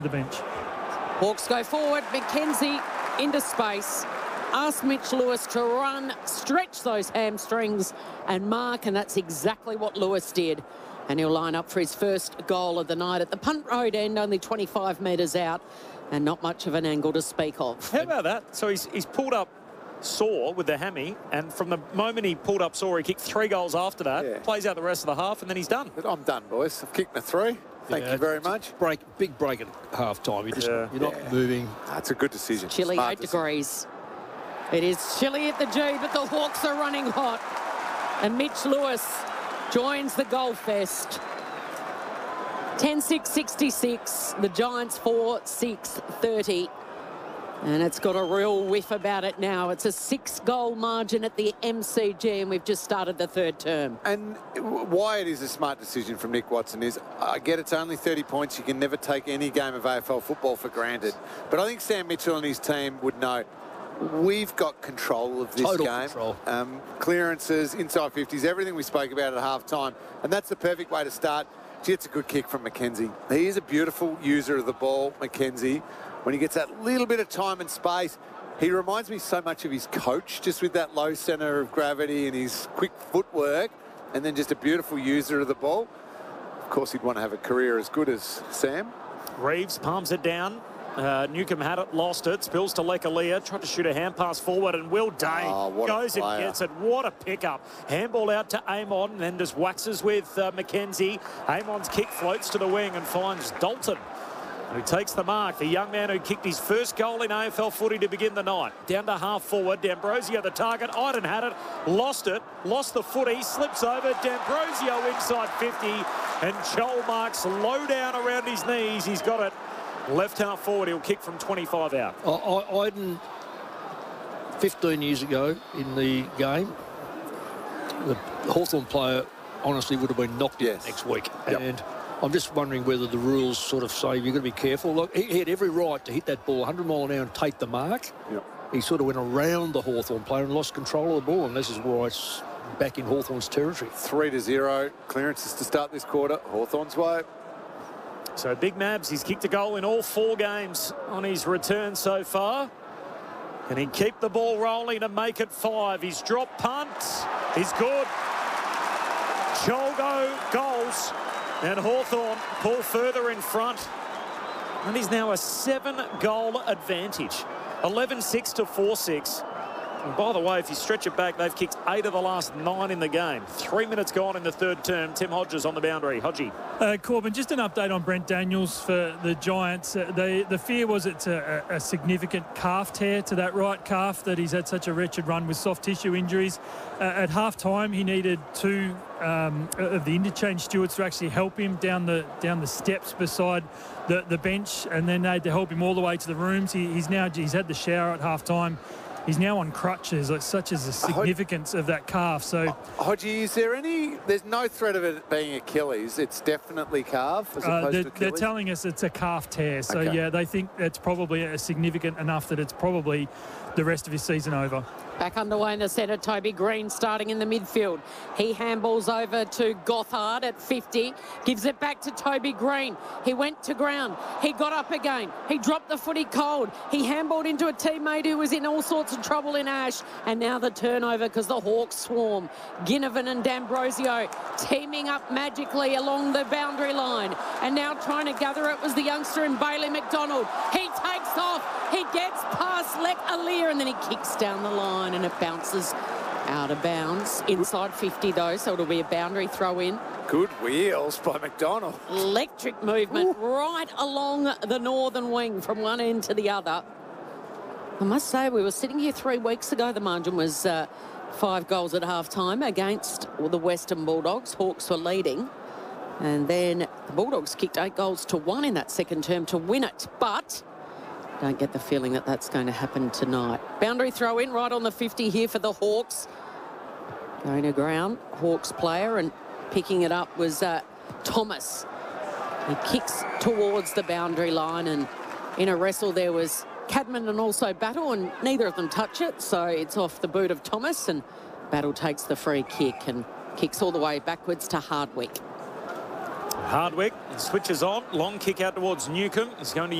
the bench. Hawks go forward. McKenzie into space. Ask Mitch Lewis to run, stretch those hamstrings and mark, and that's exactly what Lewis did. And he'll line up for his first goal of the night at the Punt Road end, only 25 metres out, and not much of an angle to speak of. How about that? So he's pulled up sore with the hammy, and from the moment he pulled up sore, he kicked 3 goals after that, plays out the rest of the half, and then he's done. I'm done, boys. I've kicked my 3. Thank you very much. Big break at half time. You're not moving. That's a good decision. Chilly, Smart 8 decision. degrees. It is chilly at the G, but the Hawks are running hot. And Mitch Lewis joins the goal fest. 10-6-66. The Giants 4-6-30. And it's got a real whiff about it now. It's a 6-goal margin at the MCG, and we've just started the third term. And why it is a smart decision from Nick Watson is, I get it's only 30 points. You can never take any game of AFL football for granted. But I think Sam Mitchell and his team would know we've got control of this Total game. Control. Clearances, inside 50s, everything we spoke about at half-time. And that's the perfect way to start. Gee, it's a good kick from McKenzie. He is a beautiful user of the ball, McKenzie. When he gets that little bit of time and space, he reminds me so much of his coach, just with that low centre of gravity and his quick footwork, and then just a beautiful user of the ball. Of course, he'd want to have a career as good as Sam. Reeves palms it down. Newcomb had it, lost it, spills to Lekalia, tried to shoot a hand pass forward, and Will Day goes and gets it. What a pickup. Handball out to Amon, and then just waxes with McKenzie. Amon's kick floats to the wing and finds Dalton, who takes the mark. The young man who kicked his first goal in AFL footy to begin the night. Down to half forward. D'Ambrosio the target. Iden had it. Lost the footy. Slips over. D'Ambrosio inside 50. And Joel Marks low down around his knees. He's got it. Left half forward. He'll kick from 25 out. Iden, 15 years ago in the game, the Hawthorn player honestly would have been knocked out next week. And I'm just wondering whether the rules sort of say you've got to be careful. Look, he had every right to hit that ball 100 mile an hour and take the mark. He sort of went around the Hawthorn player and lost control of the ball, and this is why it's back in Hawthorn's territory. 3-0. Clearances to start this quarter. Hawthorn's way. So Big Mabs, he's kicked a goal in all 4 games on his return so far. Can he keep the ball rolling to make it 5? His drop punt is good. Cholgo goals. And Hawthorn pull further in front. And he's now a 7-goal advantage. 11-6 to 4-6. And by the way, if you stretch it back, they've kicked 8 of the last 9 in the game. 3 minutes gone in the third term. Tim Hodges on the boundary. Hodgie. Corbin, just an update on Brent Daniels for the Giants. The fear was it's a significant calf tear to that right calf, that he's had such a wretched run with soft tissue injuries. At half-time, he needed 2 of the interchange stewards to actually help him down the steps beside the bench, and then they had to help him all the way to the rooms. He's had the shower at half-time. He's now on crutches. Like, such is the significance of that calf. So, Hodgie, is there there's no threat of it being Achilles. It's definitely calf as opposed to Achilles? They're telling us it's a calf tear. So, yeah, they think it's probably significant enough that it's probably the rest of his season over. Back underway in the centre, Toby Green starting in the midfield. He handballs over to Gothard at 50, gives it back to Toby Green. He went to ground. He got up again. He dropped the footy cold. He handballed into a teammate who was in all sorts of trouble in Ash. And now the turnover because the Hawks swarm. Ginnivan and D'Ambrosio teaming up magically along the boundary line. And now trying to gather it was the youngster in Bailey McDonald. He takes off. He gets past Lek Alir and then he kicks down the line and it bounces out of bounds. Inside 50 though, so it'll be a boundary throw in. Good wheels by McDonald. Electric movement right along the northern wing from one end to the other. I must say, we were sitting here 3 weeks ago. The margin was 5 goals at half-time against the Western Bulldogs. Hawks were leading. And then the Bulldogs kicked 8 goals to 1 in that second term to win it. But don't get the feeling that that's going to happen tonight. Boundary throw in right on the 50 here for the Hawks. Going to ground, Hawks player, and picking it up was Thomas. He kicks towards the boundary line, and in a wrestle there was Cadman and also Battle, and neither of them touch it, so it's off the boot of Thomas, and Battle takes the free kick and kicks all the way backwards to Hardwick. Hardwick Switches on. Long kick out towards Newcombe. He's going to